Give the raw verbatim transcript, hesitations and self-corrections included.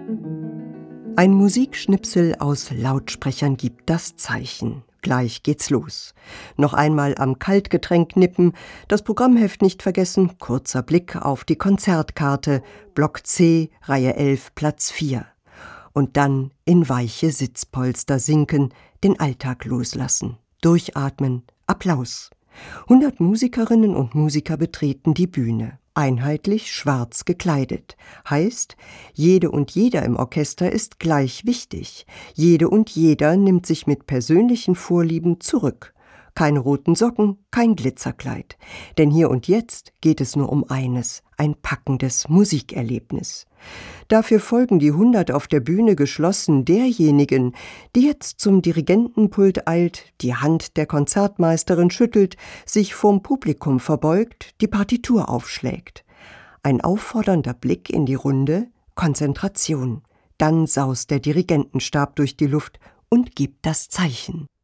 Ein Musikschnipsel aus Lautsprechern gibt das Zeichen. Gleich geht's los. Noch einmal am Kaltgetränk nippen, das Programmheft nicht vergessen, kurzer Blick auf die Konzertkarte, Block C, Reihe elf, Platz vier. Und dann in weiche Sitzpolster sinken, den Alltag loslassen. Durchatmen, Applaus. Hundert Musikerinnen und Musiker betreten die Bühne. Einheitlich schwarz gekleidet. Heißt, jede und jeder im Orchester ist gleich wichtig. Jede und jeder nimmt sich mit persönlichen Vorlieben zurück. Keine roten Socken, kein Glitzerkleid. Denn hier und jetzt geht es nur um eines, ein packendes Musikerlebnis. Dafür folgen die hundert auf der Bühne geschlossen derjenigen, die jetzt zum Dirigentenpult eilt, die Hand der Konzertmeisterin schüttelt, sich vorm Publikum verbeugt, die Partitur aufschlägt. Ein auffordernder Blick in die Runde, Konzentration. Dann saust der Dirigentenstab durch die Luft und gibt das Zeichen.